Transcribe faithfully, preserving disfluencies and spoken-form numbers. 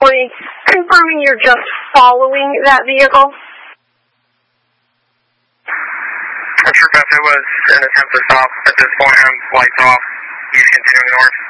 me confirming you're just following that vehicle? I'm sure Beth, it was an attempt to stop. At this point, I'm lights off. He's continuing north.